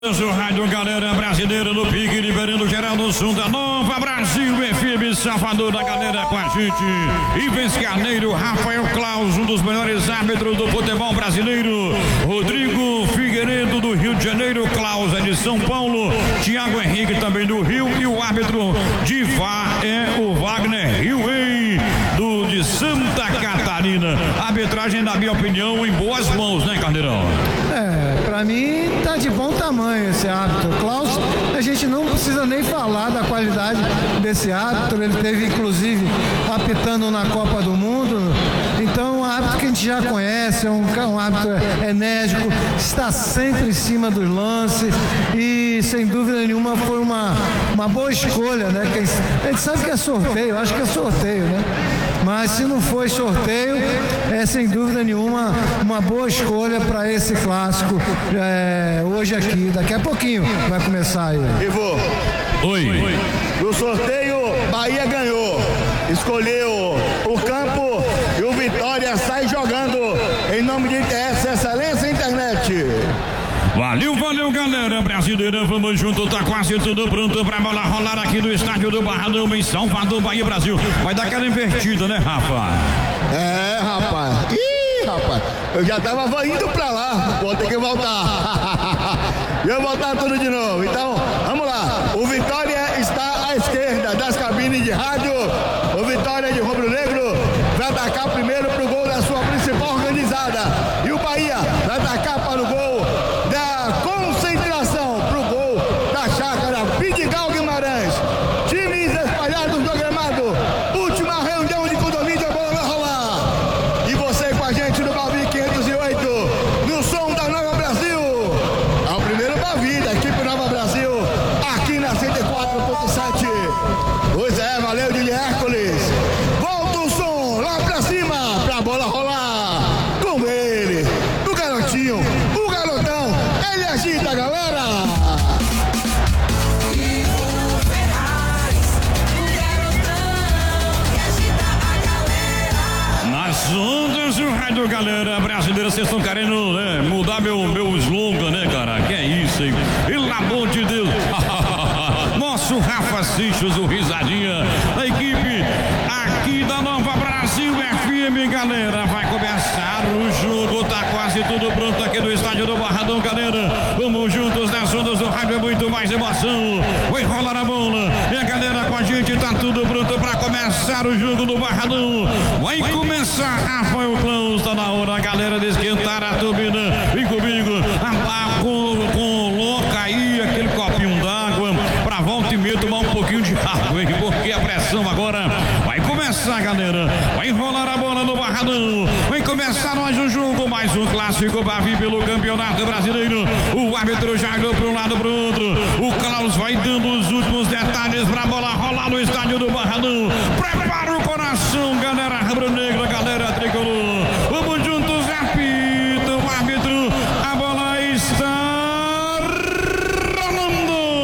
O rádio Galera Brasileira no pique, liberando geral do som da Nova Brasil FM, Salvador da galera com a gente. Ives Carneiro, Rafael Klaus, um dos melhores árbitros do futebol brasileiro. Rodrigo Figueiredo do Rio de Janeiro, Klaus é de São Paulo. Tiago Henrique também do Rio, e o árbitro de VAR é o Wagner Rilway de Santa Catarina. A arbitragem, na minha opinião, em boas mãos, né, Carneirão? Pra mim tá de bom tamanho esse árbitro. Klaus, a gente não precisa nem falar da qualidade desse árbitro. Ele teve inclusive apitando na Copa do Mundo. Então, um árbitro que a gente já conhece, é um árbitro enérgico, está sempre em cima dos lances e sem dúvida nenhuma foi uma boa escolha, né? A gente sabe que é sorteio, acho que é sorteio, né? Mas se não foi sorteio, é sem dúvida nenhuma uma boa escolha para esse clássico hoje aqui. Daqui a pouquinho vai começar aí. Ivo. Oi. No sorteio, Bahia ganhou. Escolheu o campo e o Vitória sai jogando em nome de ITS Excelência Internet. Valeu, galera brasileira, vamos junto, tá quase tudo pronto pra bola rolar aqui no estádio do Barradão em Salvador, Bahia, Brasil. Vai dar aquela invertida, né, Rafa? Rapaz. Rapaz, eu já tava indo pra lá, vou ter que voltar. E eu voltar tudo de novo. Então, vamos lá. O Vitória está à esquerda das cabines de rádio. O Vitória de Rubro Negro vai atacar primeiro pro gol da sua principal organizada. E o Bahia vai atacar para o gol da Concentração, pro gol da Chácara Vidigal Guimarães. Times espalhados no gramado. Última reunião de condomínio, a bola vai rolar. E você com a gente no Bavi 508, no som da Nova Brasil. É o primeiro Bavi da equipe Nova Brasil, aqui na 104.7. Pois é, valeu, Dili Hércules. Volta o som lá pra cima, pra bola rolar. Com ele, o garotinho, o garotão, ele agita a galera. Nas ondas do rádio Galera Brasileira, vocês estão querendo, né, mudar meu slogan, né, cara? Que é isso, hein? Pelo amor de Deus. Nosso Rafa Seixas, o risadinha da equipe aqui da Nova Brasil FM, galera. Vai começar o jogo, tá quase tudo pronto aqui no estádio do Barradão, galera. Vamos juntos nas ondas do rádio, é muito mais emoção. Vai rolar a bola e a galera com a gente, tá tudo pronto pra começar o jogo do Barradão. Vai começar, Rafael Klaus, tá na hora, a galera de esquentar a turbina. Vem comigo, coloca aí aquele copinho d'água pra volta e meia tomar um pouquinho de água, hein? Porque a pressão agora vai começar, galera. Vai rolar a bola no Barradão. Vai começar mais um jogo, mais um clássico Bavi pelo Campeonato Brasileiro. O árbitro já olhou para um lado para o outro. O Klaus vai dando os últimos detalhes pra bola rolar no estádio do Barradão. Prepara o coração, galera rubro-negra.